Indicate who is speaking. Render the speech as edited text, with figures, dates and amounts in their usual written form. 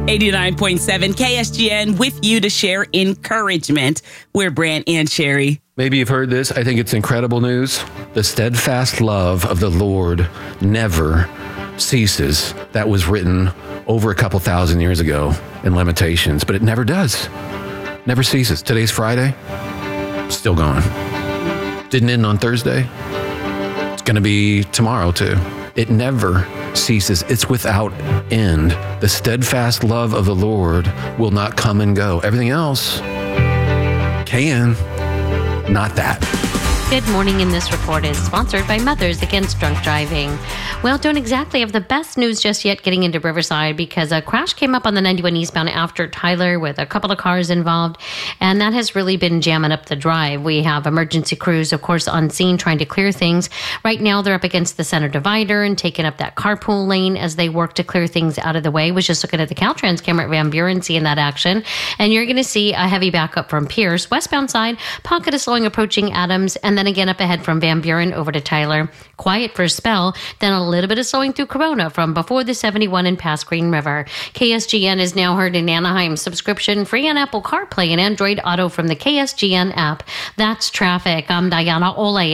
Speaker 1: 89.7 KSGN with you to share encouragement. We're Brant and Sherry.
Speaker 2: Maybe you've heard this. I think it's incredible news. The steadfast love of the Lord never ceases. That was written over a couple thousand years ago in Lamentations, but it never does. Never ceases. Today's Friday. Still going. Didn't end on Thursday. It's going to be tomorrow too. It never ceases. It's without end. The steadfast love of the Lord will not come and go. Everything else can, not that.
Speaker 3: Good morning, and this report is sponsored by Mothers Against Drunk Driving. Well, don't exactly have the best news just yet getting into Riverside because a crash came up on the 91 eastbound after Tyler with a couple of cars involved, and that has really been jamming up the drive. We have emergency crews, of course, on scene trying to clear things. Right now, they're up against the center divider and taking up that carpool lane as they work to clear things out of the way. Was just looking at the Caltrans camera at Van Buren, seeing that action, and you're going to see a heavy backup from Pierce, westbound side, pocket of slowing approaching Adams, and then again up ahead from Van Buren over to Tyler. Quiet for a spell, then a little bit of slowing through Corona from before the 71 and past Green River. KSGN is now heard in Anaheim. Subscription free on Apple CarPlay and Android Auto from the KSGN app. That's traffic. I'm Diana Ole.